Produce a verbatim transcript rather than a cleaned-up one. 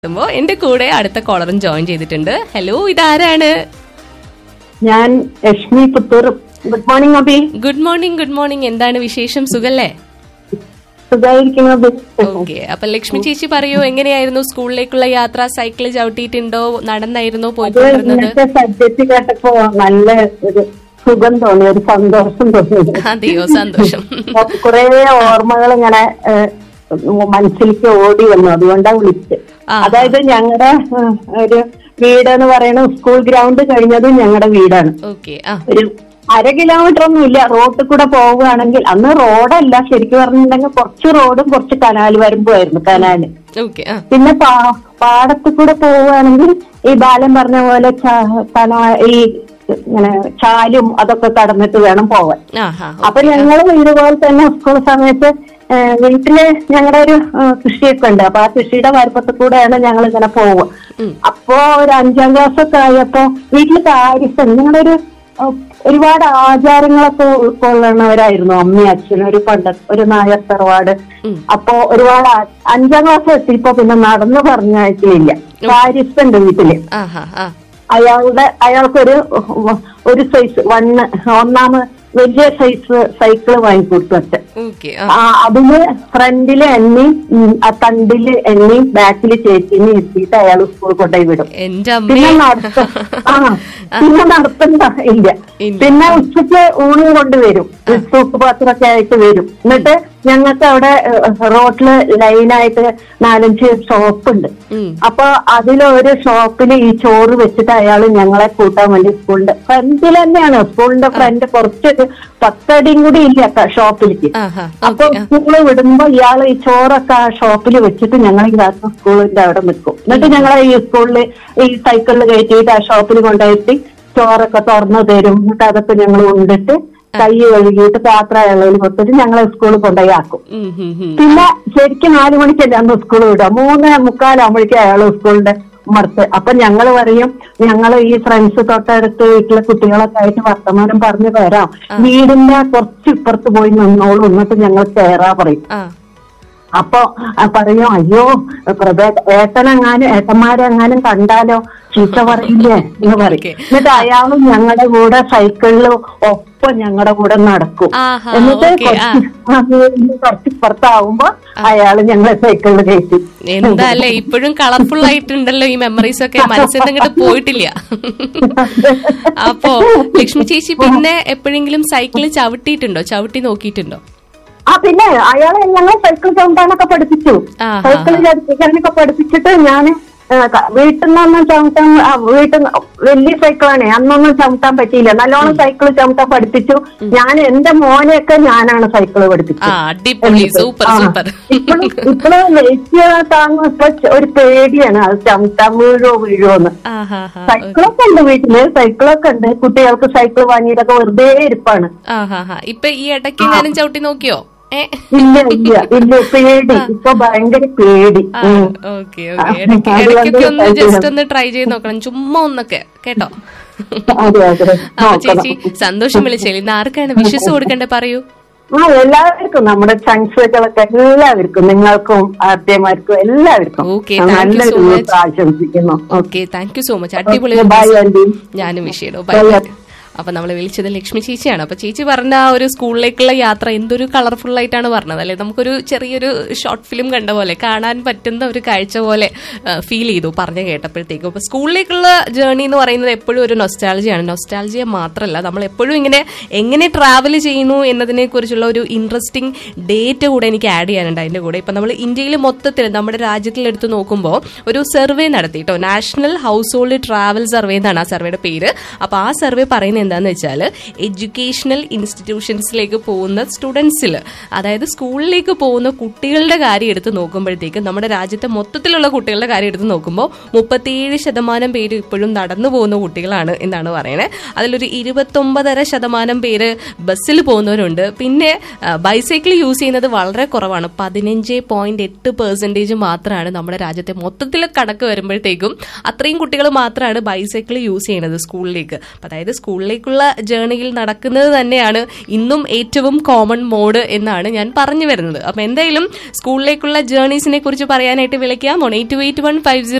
എന്റെ കൂടെ അടുത്ത കോളറും ജോയിൻ ചെയ്തിട്ടുണ്ട്. ഹലോ, ഇതാരാണ്? ഞാൻ Lakshmi Puthur. Good morning Abi. Good morning. Good morning. എന്താണ് വിശേഷം? സുഖല്ലേ? സുഖമായിരിക്കുന്നു. ഓക്കെ. അപ്പൊ ലക്ഷ്മി ചേച്ചി പറയൂ, എങ്ങനെയായിരുന്നു സ്കൂളിലേക്കുള്ള യാത്ര? സൈക്കിൾ ചവിട്ടിയിട്ടുണ്ടോ? നടന്നായിരുന്നോ പോയിക്കൊണ്ടിരുന്നത്? സബ്ജക്ട് കേട്ടപ്പോ നല്ല ഒരു സുഖം തോന്നി, ഒരു സന്തോഷം തോന്നി. അതെയോ? സന്തോഷം. കുറെ ഓർമ്മകൾ ഇങ്ങനെ മനസ്സിലേക്ക് ഓടി വന്നു, അതുകൊണ്ടാ വിളിച്ചത്. അതായത് ഞങ്ങളുടെ ഒരു വീട് എന്ന് പറയുന്നത് സ്കൂൾ ഗ്രൗണ്ട് കഴിഞ്ഞതും ഞങ്ങളുടെ വീടാണ്. ഒരു അര കിലോമീറ്റർ ഒന്നും ഇല്ല. റോഡിൽ കൂടെ പോവുകയാണെങ്കിൽ, അന്ന് റോഡല്ല ശരിക്കും പറഞ്ഞിട്ടുണ്ടെങ്കിൽ കുറച്ച് റോഡും കുറച്ച് കനാല് വരുമ്പോയിരുന്നു കനാല്. പിന്നെ പാടത്ത് കൂടെ പോവുകയാണെങ്കിൽ ഈ ബാലൻ പറഞ്ഞ പോലെ ഈ ഇങ്ങനെ ചാലും അതൊക്കെ കടന്നിട്ട് വേണം പോവാൻ. അപ്പൊ ഞങ്ങള് ഇതുപോലെ തന്നെ സ്കൂൾ സമയത്ത് വീട്ടില് ഞങ്ങളുടെ ഒരു കൃഷിയൊക്കെ ഉണ്ട്. അപ്പൊ ആ കൃഷിയുടെ വരപ്പത്ത് കൂടെയാണ് ഞങ്ങൾ ഇങ്ങനെ പോവുക. അപ്പോ ഒരു അഞ്ചാം ക്ലാസ് ഒക്കെ ആയപ്പോ വീട്ടില് കാര്യസ്ഥൻ ഞങ്ങളൊരു ഒരുപാട് ആചാരങ്ങളൊക്കെ ഉൾക്കൊള്ളുന്നവരായിരുന്നു അമ്മയും അച്ഛനും. ഒരു പണ്ട ഒരു നായർ തറവാട്. അപ്പൊ ഒരുപാട് അഞ്ചാം ക്ലാസ് എത്തിയപ്പോ പിന്നെ നടന്നു പറഞ്ഞയക്കില്ല. കാര്യസ്ഥണ്ട് വീട്ടില്. അയാളുടെ അയാൾക്കൊരു ഒരു സൈസ് വണ്ണ് ഒന്നാമത് വലിയ സൈസ് സൈക്കിള് വാങ്ങിക്കൊടുത്തു അച്ഛൻ. അതില് ഫ്രണ്ടില് എണ്ണയും ആ തണ്ടില് എണ്ണയും ബാക്കില് ചേച്ചിനെ എത്തിയിട്ട് അയാൾ സ്കൂളിൽ കൊണ്ടുപോയി വിടും. പിന്നെ നടത്ത ആ പിന്നെ നടത്തണ്ട ഇല്ല. പിന്നെ ഉച്ചക്ക് ഊണും കൊണ്ടുവരും, തൂക്കുപാത്രമൊക്കെ ആയിട്ട് വരും. എന്നിട്ട് ഞങ്ങൾക്ക് അവിടെ റോഡില് ലൈനായിട്ട് നാലഞ്ച് ഷോപ്പുണ്ട്. അപ്പൊ അതിലൊരു ഷോപ്പില് ഈ ചോറ് വെച്ചിട്ട് അയാൾ ഞങ്ങളെ കൂട്ടാൻ വേണ്ടി സ്കൂളിന്റെ ഫ്രണ്ടിൽ തന്നെയാണ്, സ്കൂളിന്റെ ഫ്രണ്ട് കുറച്ചൊരു പത്തടിയും കൂടി ഇല്ല ഷോപ്പിലേക്ക്. അപ്പൊ സ്കൂള് വിടുമ്പോ ഇയാള് ഈ ചോറൊക്കെ ആ ഷോപ്പിൽ വെച്ചിട്ട് ഞങ്ങൾ ഈ രാത്രി സ്കൂളിന്റെ അവിടെ നിൽക്കും. എന്നിട്ട് ഞങ്ങളെ ഈ സ്കൂളില് ഈ സൈക്കിളിൽ കയറ്റിയിട്ട് ആ ഷോപ്പിൽ കൊണ്ടുപോയിട്ട് ചോറൊക്കെ തുറന്നു തരും. എന്നിട്ട് അതൊക്കെ ഞങ്ങൾ ഉണ്ടിട്ട് കൈ കഴുകിയിട്ട് പാത്രം ഇളയിൽ കൊടുത്തിട്ട് ഞങ്ങളെ സ്കൂളിൽ കൊണ്ടുപോയി ആക്കും. പിന്നെ ശരിക്കും നാലു മണിക്കല്ലേ അന്ന് സ്കൂൾ വിടുക. മൂന്ന് മുക്കാലാകുമ്പോഴേക്കും അയാള് സ്കൂളിന്റെ മറുത്ത്. അപ്പൊ ഞങ്ങള് പറയും, ഞങ്ങള് ഈ ഫ്രണ്ട്സ് തൊട്ടടുത്ത് വീട്ടിലെ കുട്ടികളൊക്കെ ആയിട്ട് വർത്തമാനം പറഞ്ഞു തരാം, വീടിന്റെ കുറച്ച് ഇപ്പുറത്ത് പോയി നിന്നോളൂ, എന്നിട്ട് ഞങ്ങൾ കയറാ പറയും. അപ്പൊ പറയും, അയ്യോ ഏട്ടനെങ്ങാനും ഏട്ടന്മാരെങ്ങാനും കണ്ടാലോ ചീത്ത പറയില്ലേ എന്ന് പറയും. എന്നിട്ട് അയാളും ഞങ്ങളുടെ കൂടെ സൈക്കിളിൽ ഒപ്പം ഞങ്ങളുടെ കൂടെ നടക്കും. എന്നിട്ട് കുറച്ച് ഇപ്പുറത്താവുമ്പോ അയാള് ഞങ്ങളെ സൈക്കിളിൽ കയറ്റി. എന്താല്ലേ ഇപ്പോഴും കളർഫുൾ ആയിട്ടുണ്ടല്ലോ ഈ മെമ്മറീസ് ഒക്കെ, മനസ്സിൽ നിന്നിട്ട് പോയിട്ടില്ല. അപ്പോ ലക്ഷ്മി ചേച്ചി പിന്നെ എപ്പോഴെങ്കിലും സൈക്കിൾ ചവിട്ടിയിട്ടുണ്ടോ? ചവിട്ടി നോക്കിയിട്ടുണ്ടോ? ആ പിന്നെ അയാളെ ഞങ്ങൾ സൈക്കിൾ ചവിട്ടാനൊക്കെ പഠിപ്പിച്ചു. സൈക്കിൾ ചവിട്ടാനൊക്കെ പഠിപ്പിച്ചിട്ട് ഞാന് വീട്ടിൽ നിന്നൊന്നും ചവിട്ടാൻ, വീട്ടിൽ വലിയ സൈക്കിളാണേ അന്നൊന്നും ചവിട്ടാൻ പറ്റിയില്ല. നല്ലോണം സൈക്കിൾ ചവിട്ടാൻ പഠിപ്പിച്ചു. ഞാൻ എന്റെ മോനെയൊക്കെ ഞാനാണ് സൈക്കിള് പഠിപ്പിച്ചത്. ഇപ്പോഴും ഇപ്പോഴും വെയിറ്റ് താങ്ങും ഇപ്പൊ ഒരു പേടിയാണ്, അത് ചവിട്ടാൻ വീഴോ വീഴോന്ന്. സൈക്കിളൊക്കെ ഉണ്ട് വീട്ടില്, സൈക്കിളൊക്കെ ഉണ്ട്. കുട്ടികൾക്ക് സൈക്കിൾ വാങ്ങിയിട്ടൊക്കെ വെറുതെ ഇരിപ്പാണ്. ഇപ്പൊ ഈ ഇടയ്ക്ക് ഞാനും ചവിട്ടി നോക്കിയോ? ഇല്ല ഇല്ല ഇല്ല, പേടി. ഇപ്പൊ ഭയങ്കര പേടി. ഇടയ്ക്കൊക്കെ ഒന്ന് ജസ്റ്റ് ഒന്ന് ട്രൈ ചെയ്ത് നോക്കണം, ചുമ്മാ ഒന്നൊക്കെ കേട്ടോ. ചേച്ചി സന്തോഷം വിളിച്ചേ. ഇന്ന് ആർക്കാണ് വിഷസ് കൊടുക്കണ്ടേ പറയൂ? ആ എല്ലാവർക്കും, നമ്മുടെ ചങ്സുകളൊക്കെ എല്ലാവർക്കും, നിങ്ങൾക്കും ആദ്യമാർക്കും എല്ലാവർക്കും ആശംസിക്കുന്നു. Okay, thank you so much. അടിപൊളി. ഞാനും വിഷ് ചെയ്യണോ? ബൈ. അപ്പൊ നമ്മളെ വിളിച്ചത് ലക്ഷ്മി ചേച്ചിയാണ്. അപ്പൊ ചേച്ചി പറഞ്ഞ ആ ഒരു സ്കൂളിലേക്കുള്ള യാത്ര എന്തൊരു കളർഫുൾ ആയിട്ടാണ് പറഞ്ഞത് അല്ലെ. നമുക്കൊരു ചെറിയൊരു ഷോർട്ട് ഫിലിം കണ്ട പോലെ, കാണാൻ പറ്റുന്ന ഒരു കാഴ്ച പോലെ ഫീൽ ചെയ്തു പറഞ്ഞു കേട്ടപ്പോഴത്തേക്കും. അപ്പൊ സ്കൂളിലേക്കുള്ള ജേർണി എന്ന് പറയുന്നത് എപ്പോഴും ഒരു നൊസ്റ്റാൾജിയാണ്. നൊസ്റ്റാൾജിയ മാത്രമല്ല, നമ്മൾ എപ്പോഴും ഇങ്ങനെ എങ്ങനെ ട്രാവൽ ചെയ്യുന്നു എന്നതിനെ കുറിച്ചുള്ള ഒരു ഇൻട്രസ്റ്റിംഗ് ഡേറ്റ് കൂടെ എനിക്ക് ആഡ് ചെയ്യാനുണ്ട് അതിന്റെ കൂടെ. ഇപ്പൊ നമ്മൾ ഇന്ത്യയിൽ മൊത്തത്തിൽ നമ്മുടെ രാജ്യത്തിലെടുത്ത് നോക്കുമ്പോൾ ഒരു survey നടത്തിയിട്ടോ, national house hold travel survey എന്നാണ് ആ സർവേയുടെ പേര്. അപ്പൊ ആ സർവേ പറയുന്നത് എന്താന്ന് വെച്ചാൽ, എഡ്യൂക്കേഷണൽ ഇൻസ്റ്റിറ്റ്യൂഷൻസിലേക്ക് പോകുന്ന സ്റ്റുഡൻസിൽ, അതായത് സ്കൂളിലേക്ക് പോകുന്ന കുട്ടികളുടെ കാര്യം എടുത്ത് നോക്കുമ്പോഴത്തേക്ക് നമ്മുടെ രാജ്യത്തെ മൊത്തത്തിലുള്ള കുട്ടികളുടെ കാര്യം എടുത്ത് നോക്കുമ്പോൾ മുപ്പത്തിയേഴ് ശതമാനം പേര് ഇപ്പോഴും നടന്നു പോകുന്ന കുട്ടികളാണ് എന്നാണ് പറയുന്നത്. അതിലൊരു ഇരുപത്തൊമ്പതര ശതമാനം പേര് ബസ്സിൽ പോകുന്നവരുണ്ട്. പിന്നെ ബൈസൈക്കിൾ യൂസ് ചെയ്യുന്നത് വളരെ കുറവാണ്. പതിനഞ്ച് പോയിന്റ് എട്ട് പെർസെന്റേജ് മാത്രമാണ് നമ്മുടെ രാജ്യത്തെ മൊത്തത്തിൽ കണക്ക് വരുമ്പോഴത്തേക്കും. അത്രയും കുട്ടികൾ മാത്രമാണ് ബൈസൈക്കിൾ യൂസ് ചെയ്യുന്നത് സ്കൂളിലേക്ക്. അതായത് സ്കൂളിൽ സ്കൂളിലേക്കുള്ള ജേർണിയിൽ നടക്കുന്നത് തന്നെയാണ് ഇന്നും ഏറ്റവും കോമൺ മോഡ് എന്നാണ് ഞാൻ പറഞ്ഞു വരുന്നത്. അപ്പൊ എന്തായാലും സ്കൂളിലേക്കുള്ള ജേർണീസിനെ കുറിച്ച് പറയാനായിട്ട് വിളിക്കാം. Eight to eight one five